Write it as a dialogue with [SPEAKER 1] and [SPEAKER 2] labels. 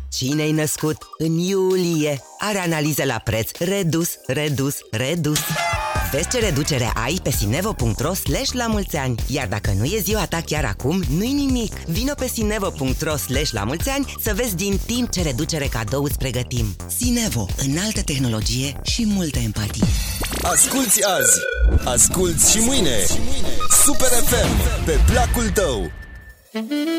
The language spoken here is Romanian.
[SPEAKER 1] Cine-i născut în iulie are analize la preț redus. Vezi ce reducere ai pe sinevo.ro/lamulțeani. Iar dacă nu e ziua ta chiar acum, nu-i nimic. Vino pe sinevo.ro/lamulțeani să vezi din timp ce reducere cadou îți pregătim. Sinevo, înaltă tehnologie și multă empatie.
[SPEAKER 2] Asculți azi, asculți și mâine. Super FM, pe placul tău.